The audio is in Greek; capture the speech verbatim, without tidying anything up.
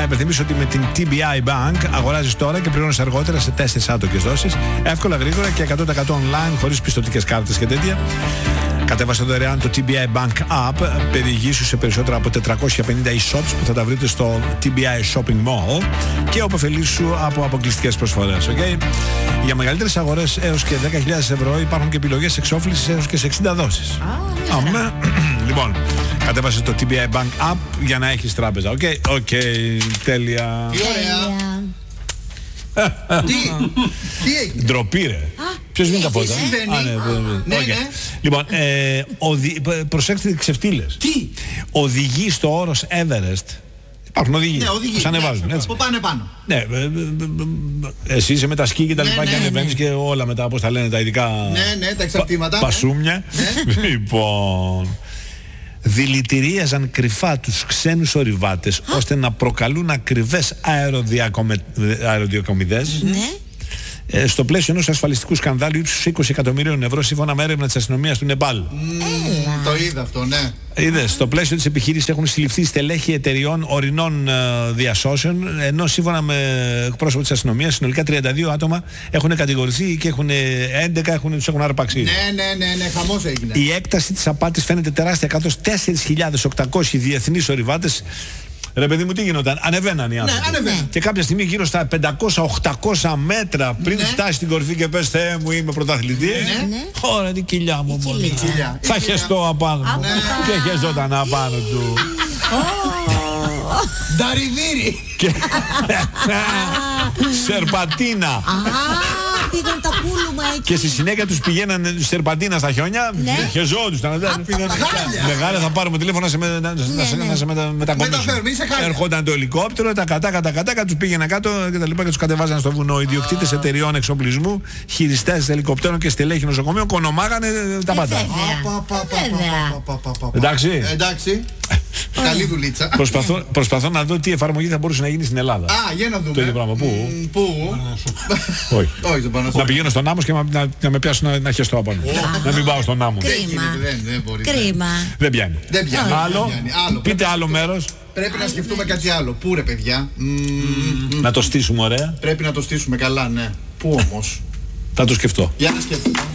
υπενθυμίσω ότι με την τι μπι άι Bank αγοράζεις τώρα και πληρώνεις αργότερα σε τέσσερις άτοκες δόσεις. Εύκολα, γρήγορα και εκατό τοις εκατό online, χωρίς πιστωτικές κάρτες και τέτοια. Κατέβασε δωρεάν το τι μπι άι Bank App. Περιηγήσου σε περισσότερα από τετρακόσια πενήντα e-shops που θα τα βρείτε στο τι μπι άι Shopping Mall και οποφελήσου από αποκλειστικές προσφορές. Okay? Για μεγαλύτερες αγορές έως και δέκα χιλιάδες ευρώ υπάρχουν και επιλογές εξόφλησης έως και σε εξήντα δόσεις. Oh, Αμέ. Λοιπόν, κατέβασε το τι μπι άι Bank App για να έχεις τράπεζα. Οκ, okay, okay, τέλεια. Τι ωραία. Τι, τι έγινε. Ντροπή ρε. Ποιος βγαίνει τα φώτα. Ναι, ναι. Λοιπόν, ε, οδη... προσέξτε ξεφτύλες. Τι. Οδηγεί στο όρος Everest. Υπάρχουν οδηγοί. Ναι, οδηγοί. Τους ανεβάζουν, ναι, έτσι. που πάνε πάνω. Ναι, ε, ε, ε, εσύ είσαι με τα σκι και τα λοιπά, ναι, και ναι, ανεβαίνεις ναι. και όλα μετά, πώς τα λένε, τα ειδικά. Ναι, ναι, τα εξαρτήματα. Πα, πασούμια. Ναι. Λοιπόν. Δηλητηρίαζαν κρυφά τους ξένους ορειβάτες ώστε να προκαλούν ακριβές αεροδιακομιδές. Ναι. Ε, στο πλαίσιο ενός ασφαλιστικού σκανδάλου ύψους είκοσι εκατομμυρίων ευρώ, σύμφωνα με έρευνα της αστυνομίας του Νεπάλ. Mm, το είδα αυτό, ναι. Είδες, στο πλαίσιο της επιχείρησης έχουν συλληφθεί στελέχη εταιριών ορεινών ε, διασώσεων, ενώ σύμφωνα με εκπρόσωπο της αστυνομίας, συνολικά τριάντα δύο άτομα έχουν κατηγορηθεί και έχουν έντεκα έχουν, τους έχουν αρπάξει. Ναι, ναι, ναι, ναι, χαμός έγινε. Η έκταση της απάτης φαίνεται τεράστια, καθώς τέσσερις χιλιάδες οκτακόσιοι διεθνείς ορειβάτες. Ρε παιδί μου, τι γινόταν, ανεβαίναν οι άνθρωποι. Ναι, ανεβαίναν. Και κάποια στιγμή γύρω στα πεντακόσια οχτακόσια μέτρα πριν ναι. φτάσει στην κορυφή και πες Θεέ μου, είμαι πρωταθλητής. Ναι, ναι. Ωραία, την κοιλιά μου μόνο. κοιλιά. Θα Η χεστώ απάνω του. Ναι. Και χεζόταν απάνω του. Νταριδίρι. Σερπατίνα. Πήγαν τα πούλουμα εκεί. Και στη συνέχεια τους πηγαίνανε σερπαντίνα στα χιόνια. Ναι. Χεζόντουσαν. Μεγάλα, θα πάρουμε τηλέφωνο να σε μετακομίσουν. Ερχόταν το ελικόπτερο, τα κατάκα, τα κατάκα, τους πήγαινε κάτω και τα λοιπά και τους κατεβάζανε στο βουνό. Οι ιδιοκτήτες εταιριών εξοπλισμού, χειριστές ελικοπτέρων και στελέχη νοσοκομείων κονομάγανε τα πάντα. Εντάξει. Εντάξει. Καλή δουλίτσα. Προσπαθώ, προσπαθώ να δω τι εφαρμογή θα μπορούσε να γίνει στην Ελλάδα. Α, για να δούμε. Το ίδιο πράγμα. Πού? Μ, Πού? Όχι. Όχι, δεν πάω να Να πηγαίνω στον άμμο και να, να, να με πιάσουν να, να χεστώ απάνω. Να μην πάω στον άμμο. Κρίμα. Δεν, δεν μπορεί. Κρίμα. Δεν πιάνει. Δεν πιάνει. Άλλο. δεν πιάνει. Άλλο. Πείτε Πρέπει άλλο να σκεφτούμε- μέρος. Πρέπει να σκεφτούμε κάτι άλλο. Πού ρε παιδιά. Μ, Να το στήσουμε ωραία. Πρέπει να το στήσουμε καλά, ναι. Πού όμως. Θα το σκεφτώ. Για να σκεφτούμε.